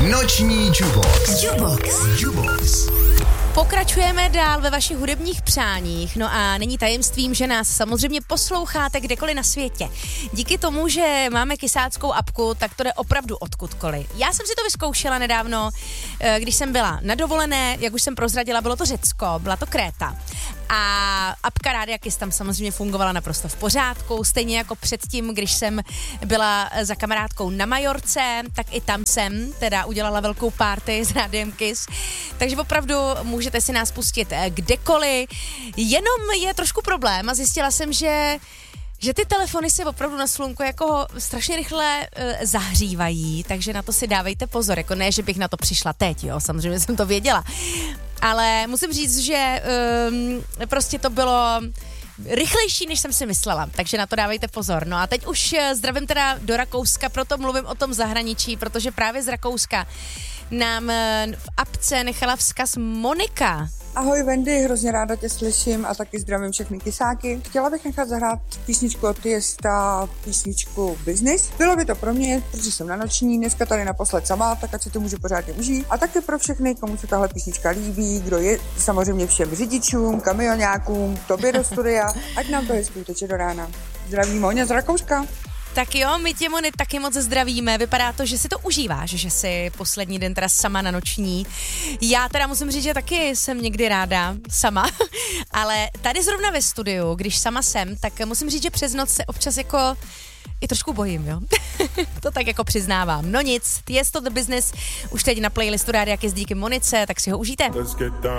Noční Jubox. Pokračujeme dál ve vašich hudebních přáních, no a není tajemstvím, že nás samozřejmě posloucháte kdekoliv na světě. Díky tomu, že máme kysáckou apku, tak to jde opravdu odkudkoliv. Já jsem si to vyzkoušela nedávno, když jsem byla na dovolené, jak už jsem prozradila, bylo to Řecko, byla to Kréta. A apka Rádia Kiss tam samozřejmě fungovala naprosto v pořádku, stejně jako předtím, když jsem byla za kamarádkou na Majorce, tak i tam jsem teda udělala velkou party s Rádiem Kiss, takže opravdu můžete si nás pustit kdekoliv, jenom je trošku problém a zjistila jsem, že ty telefony se opravdu na slunku jako strašně rychle zahřívají, takže na to si dávejte pozor, jako ne, že bych na to přišla teď, jo, samozřejmě jsem to věděla, ale musím říct, že prostě to bylo rychlejší, než jsem si myslela, takže na to dávejte pozor. No a teď už zdravím teda do Rakouska, proto mluvím o tom zahraničí, protože právě z Rakouska nám v apce nechala vzkaz Monika. Ahoj Wendy, hrozně ráda tě slyším a taky zdravím všechny kysáky. Chtěla bych nechat zahrát písničku od Tiesta, písničku Business. Bylo by to pro mě, protože jsem na noční, dneska tady naposled sama, tak ať si to můžu pořádně užít. A taky pro všechny, komu se tahle písnička líbí, kdo je samozřejmě všem řidičům, kamionákům, tobě do studia, ať nám to hezky teče do rána. Zdravím Moně z Rakouska. Tak jo, my tě, Moni, taky moc zdravíme. Vypadá to, že si to užíváš, že jsi poslední den teda sama na noční. Já teda musím říct, že taky jsem někdy ráda sama, ale tady zrovna ve studiu, když sama jsem, tak musím říct, že přes noc se občas jako i trošku bojím, jo. To tak jako přiznávám. No nic, Tiesto The Business už teď na playlistu Rádia Kiss díky Monice, tak si ho užijte.